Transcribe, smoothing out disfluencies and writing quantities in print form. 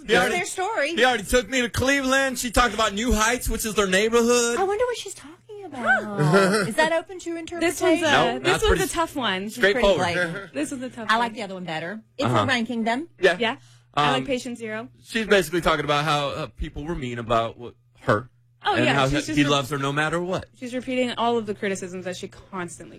It's their story. He already took me to Cleveland. She talked about New Heights, which is their neighborhood. I wonder what she's talking about. Is that open to interpretation? This one's a tough one. Straightforward. This was a tough one. I like the other one better. If we're ranking them. Yeah. I like Patient Zero. She's basically talking about how people were mean about her. Oh, and yeah. how he loves her no matter what. She's repeating all of the criticisms that she constantly